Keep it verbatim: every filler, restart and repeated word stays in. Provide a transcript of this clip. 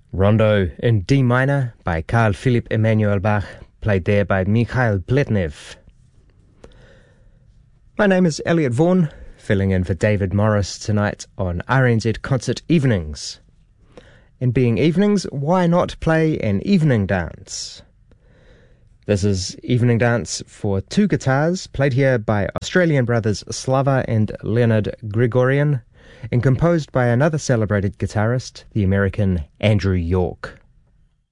Rondo in D minor by Carl Philipp Emanuel Bach, played there by Mikhail Pletnev. My name is Elliot Vaughan, filling in for David Morris tonight on R N Z Concert Evenings. And being evenings, why not play an evening dance? This is Evening Dance for two guitars, played here by Australian brothers Slava and Leonard Grigorian, and composed by another celebrated guitarist, the American Andrew York.